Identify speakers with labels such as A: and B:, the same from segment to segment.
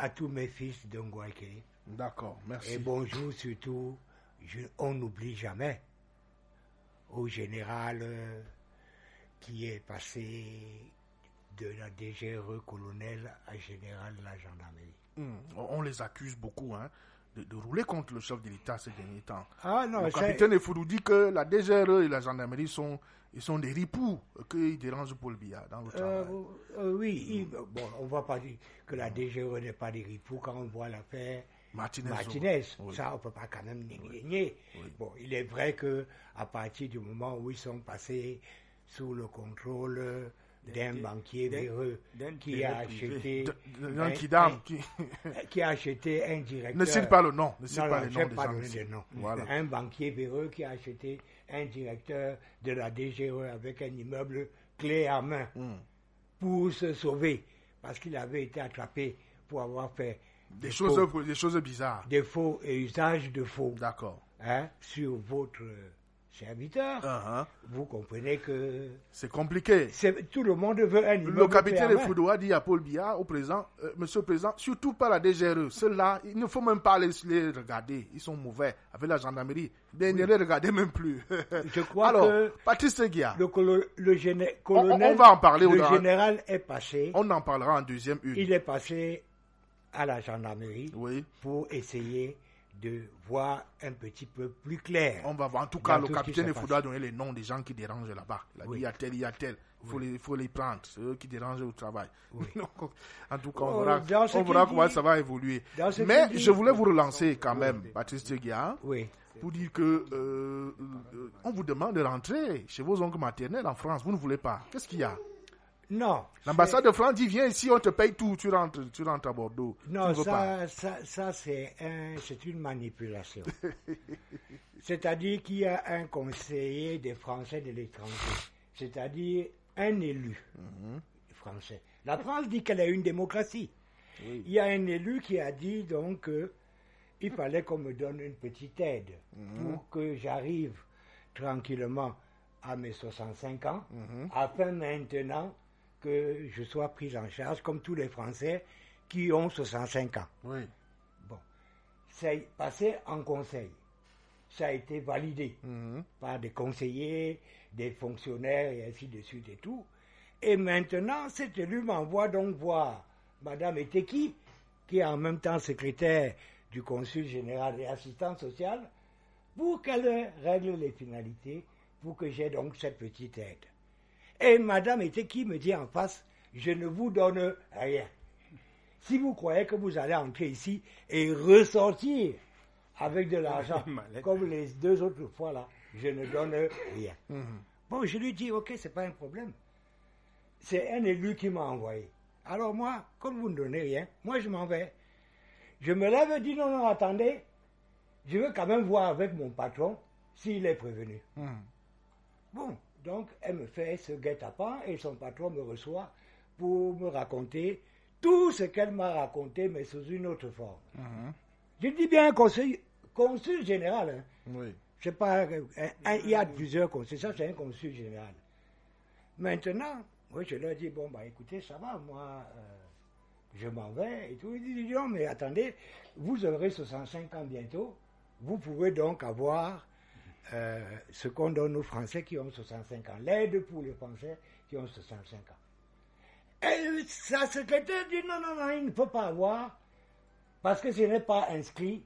A: à tous mes fils de Ngouaké.
B: D'accord, merci.
A: Et bonjour surtout, on n'oublie jamais au général qui est passé de la DGRE colonel à général de la gendarmerie.
B: On les accuse beaucoup de rouler contre le chef de l'État ces derniers temps.
A: Ah non,
B: le capitaine Effoudou dit que la DGRE et la gendarmerie sont des ripoux qu'ils dérangent Paul Biya dans le travail.
A: Oui, bon, on ne va pas dire que la DGRE n'est pas des ripoux quand on voit l'affaire Martinez. Oui. Ça, on ne peut pas quand même nier. Oui. Bon, il est vrai qu'à partir du moment où ils sont passés sous le contrôle d'un banquier véreux qui a acheté qui a acheté un directeur.
B: Ne cite pas le nom.
A: Je ne vais pas donner de nom. Voilà. Un banquier véreux qui a acheté un directeur de la DGE avec un immeuble clé en main pour se sauver parce qu'il avait été attrapé pour avoir fait
B: des choses bizarres.
A: Des faux et usage de faux.
B: D'accord.
A: Sur votre serviteur, vous comprenez que
B: c'est compliqué.
A: Tout le monde veut un immeuble.
B: Le capitaine Effoudou a dit à Paul Biya, au président, Monsieur le Président, surtout pas la DGRE. Ceux-là, il ne faut même pas les regarder. Ils sont mauvais. Avec la gendarmerie, ne les regardez même plus.
A: Je crois
B: que Patrice Guia,
A: colonel,
B: on va en parler.
A: Le général est passé.
B: On en parlera en deuxième une.
A: Il est passé à la gendarmerie pour essayer de voir un petit peu plus clair.
B: On va voir. En tout cas, le capitaine Effoudou a donné les noms des gens qui dérangent là-bas. Il a dit, il y a tel. Il faut les prendre. C'est eux qui dérangent au travail. Oui. En tout cas, on verra comment ça va évoluer. Mais je voulais vous relancer quand même, Patrice Guia, pour dire que on vous demande de rentrer chez vos oncles maternels en France. Vous ne voulez pas. Qu'est-ce qu'il y a?
A: Non.
B: L'ambassade de France dit viens ici, on te paye tout, tu rentres à Bordeaux.
A: Non, ça c'est une manipulation. C'est-à-dire qu'il y a un conseiller des Français de l'étranger, c'est-à-dire un élu français. La France dit qu'elle est une démocratie. Oui. Il y a un élu qui a dit donc qu'il fallait qu'on me donne une petite aide pour que j'arrive tranquillement à mes 65 ans, afin maintenant que je sois pris en charge comme tous les Français qui ont 65 ans.
B: Oui.
A: Bon. C'est passé en conseil. Ça a été validé par des conseillers, des fonctionnaires et ainsi de suite et tout. Et maintenant, cet élu m'envoie donc voir Madame Eteki, qui est en même temps secrétaire du consul général et assistante sociale, pour qu'elle règle les finalités, pour que j'ai donc cette petite aide. Et Madame Eteki me dit en face, je ne vous donne rien. Si vous croyez que vous allez entrer ici et ressortir avec de l'argent, comme les deux autres fois là, je ne donne rien. Bon, je lui dis, ok, c'est pas un problème. C'est un élu qui m'a envoyé. Alors moi, comme vous ne donnez rien, moi je m'en vais. Je me lève et dis, non, attendez, je veux quand même voir avec mon patron s'il est prévenu. Bon. Donc, elle me fait ce guet-apens et son patron me reçoit pour me raconter tout ce qu'elle m'a raconté, mais sous une autre forme. Je dis bien consul général.
B: Oui.
A: Je sais pas, il y a plusieurs consuls, ça c'est un consul général. Maintenant, moi je leur dis, bon, écoutez, ça va, moi, je m'en vais et tout. Ils disent, non, mais attendez, vous aurez 65 ans bientôt, vous pouvez donc avoir ce qu'on donne aux Français qui ont 65 ans, l'aide pour les Français qui ont 65 ans. Et sa secrétaire dit non, il ne faut pas avoir, parce que ce n'est pas inscrit.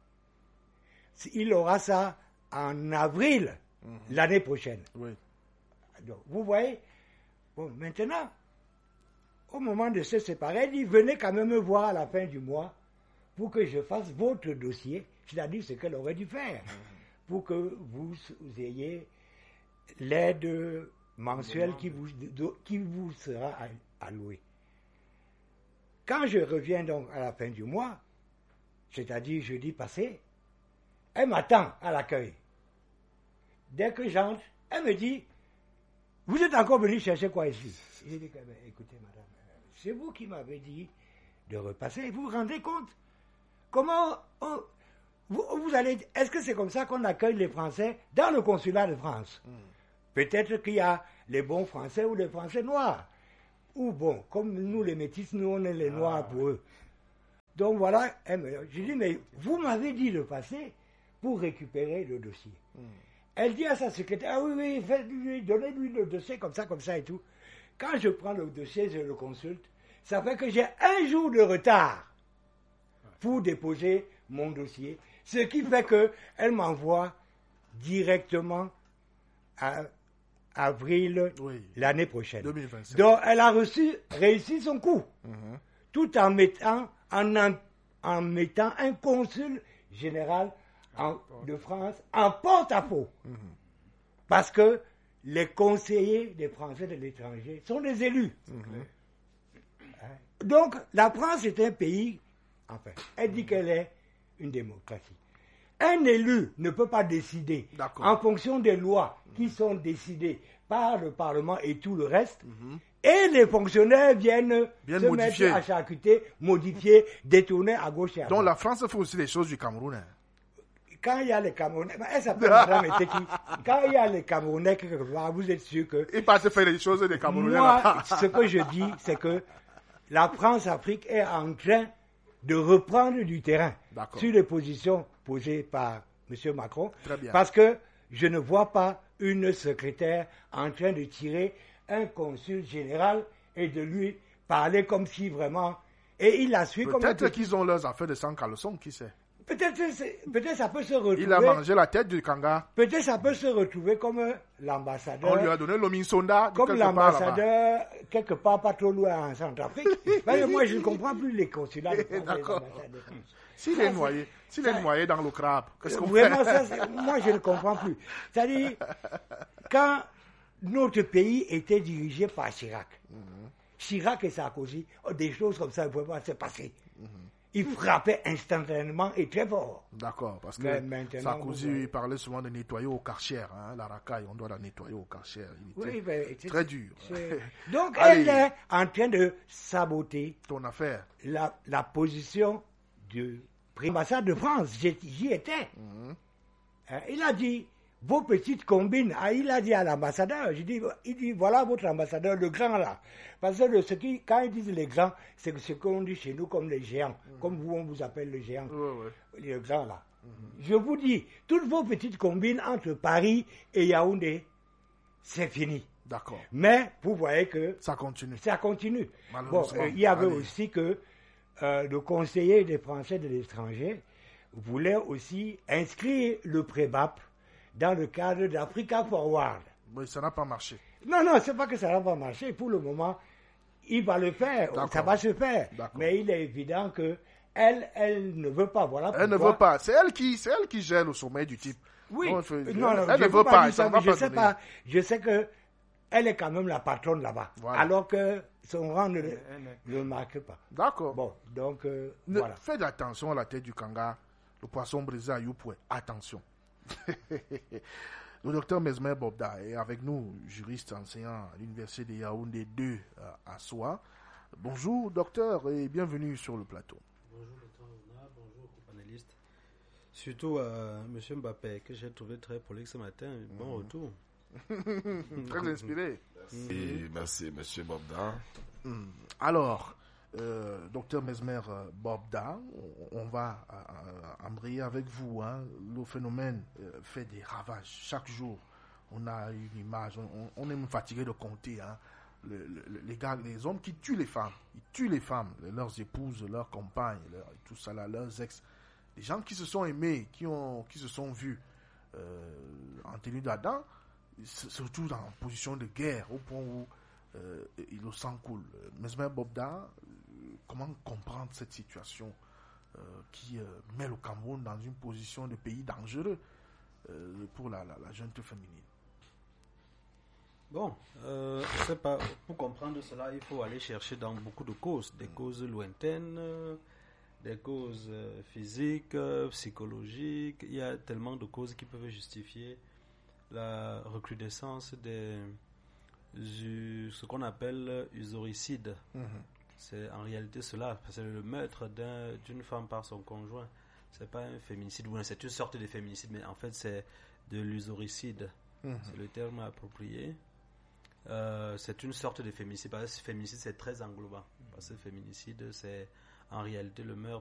A: Il aura ça en avril l'année prochaine.
B: Oui.
A: Donc, vous voyez, bon, maintenant, au moment de se séparer, il dit venez quand même me voir à la fin du mois pour que je fasse votre dossier, c'est-à-dire ce qu'elle aurait dû faire. Pour que vous ayez l'aide mensuelle qui vous sera allouée. Quand je reviens donc à la fin du mois, c'est-à-dire jeudi passé, elle m'attend à l'accueil. Dès que j'entre, elle me dit, vous êtes encore venu chercher quoi ici? J'ai dit, écoutez madame, c'est vous qui m'avez dit de repasser, vous vous rendez compte? Comment vous allez, est-ce que c'est comme ça qu'on accueille les Français dans le consulat de France? Peut-être qu'il y a les bons Français ou les Français noirs. Ou bon, comme nous les métis, nous on est les noirs pour eux. Donc voilà, je dis, mais vous m'avez dit de passer pour récupérer le dossier. Elle dit à sa secrétaire, ah oui, donnez-lui le dossier comme ça et tout. Quand je prends le dossier, je le consulte, ça fait que j'ai 1 jour de retard pour déposer mon dossier, ce qui fait qu'elle m'envoie directement à avril l'année prochaine.
B: 2027.
A: Donc elle a réussi son coup, tout en mettant un consul général de France en porte-à-faux. Parce que les conseillers des Français de l'étranger sont des élus. Donc la France est un pays, enfin, elle dit qu'elle est une démocratie. Un élu ne peut pas décider en fonction des lois qui sont décidées par le Parlement et tout le reste. Et les fonctionnaires viennent se
B: modifier.
A: Mettre à charcuter, modifier, détourner à gauche et à droite.
B: Donc la France fait aussi les choses du Cameroun.
A: Quand il y a les Camerounais, elle s'appelle Madame Eteki. Quand il y a les Camerounais quelque part, vous êtes sûr que...
B: Ils passent faire les choses des Camerounais.
A: Moi, ce que je dis, c'est que la France-Afrique est en train de reprendre du terrain sur les positions posées par M. Macron. Parce que je ne vois pas une secrétaire en train de tirer un consul général et de lui parler comme si vraiment... Et il la suit comme...
B: Peut-être qu'ils ont leurs affaires de sang caleçon, qui sait.
A: Peut-être ça peut se retrouver...
B: Il a mangé la tête du Kanga.
A: Peut-être ça peut se retrouver comme l'ambassadeur...
B: On lui a donné l'Ominsonda.
A: Comme l'ambassadeur, quelque part, pas trop loin en Centrafrique. Moi, je ne comprends plus les consulats.
B: D'accord. S'il est noyé dans le crabe, qu'est-ce qu'on
A: vraiment,
B: fait?
A: Moi, je ne comprends plus. C'est-à-dire, quand notre pays était dirigé par Chirac, Chirac et Sarkozy, des choses comme ça ne pouvaient pas se passer. Il frappait instantanément et très fort.
B: D'accord, parce que Sarkozy parlait souvent de nettoyer au Karcher, la racaille, on doit la nettoyer au Karcher. Très dur.
A: Donc elle est en train de saboter
B: ton affaire.
A: La position du ambassade de France. J'y étais. Il a dit, vos petites combines, il a dit à l'ambassadeur, il dit, voilà votre ambassadeur, le grand là. Parce que quand ils disent les grands, c'est ce qu'on dit chez nous comme les géants, comme vous, on vous appelle le géant, le grand là. Je vous dis, toutes vos petites combines entre Paris et Yaoundé, c'est fini.
B: D'accord.
A: Mais vous voyez que
B: ça continue.
A: Bon, il y avait aussi que le conseiller des Français de l'étranger voulait aussi inscrire le PREBAP dans le cadre d'Africa Forward.
B: Mais ça n'a pas marché.
A: Non, c'est pas que ça n'a pas marché. Pour le moment, il va le faire. Ça va se faire. Mais il est évident que elle ne veut pas. Voilà pourquoi.
B: Elle ne veut pas. C'est elle qui gère le sommet du type.
A: Oui.
B: Non, elle ne veut pas.
A: Je sais que elle est quand même la patronne là-bas. Voilà. Alors que son rang ne le marque pas.
B: D'accord.
A: Bon, donc
B: voilà. Faites attention à la tête du Kanga. Le poisson brisé à Youpoué. Attention. Le docteur Mesmer Bobda est avec nous, juriste enseignant à l'université de Yaoundé 2 à Soa. Bonjour docteur et bienvenue sur le plateau.
C: Bonjour docteur Ouna, bonjour aux panélistes. Surtout à monsieur Mbappé que j'ai trouvé très prolixe ce matin. Bon retour.
B: Très inspiré.
D: Merci monsieur Bobda.
B: Alors, docteur Mesmer Bobda, on va embrayer avec vous. Le phénomène fait des ravages. Chaque jour, on a une image. On est même fatigué de compter. Les hommes qui tuent les femmes. Ils tuent les femmes, leurs épouses, leurs compagnes, tout ça là, leurs ex. Les gens qui se sont aimés, qui se sont vus en tenue d'Adam, surtout en position de guerre, au point où le sang coule. Mesmer Bobda, comment comprendre cette situation qui met le Cameroun dans une position de pays dangereux pour la junte féminine?
C: Bon, je sais pas, pour comprendre cela, il faut aller chercher dans beaucoup de causes, des causes lointaines, des causes physiques, psychologiques. Il y a tellement de causes qui peuvent justifier la recrudescence de ce qu'on appelle usoricide. C'est en réalité cela, c'est le meurtre d'une femme par son conjoint. C'est pas un féminicide, c'est une sorte de féminicide, mais en fait c'est de l'usoricide. C'est le terme approprié. C'est une sorte de féminicide, parce que féminicide c'est très englobant. Parce que féminicide c'est en réalité le meurtre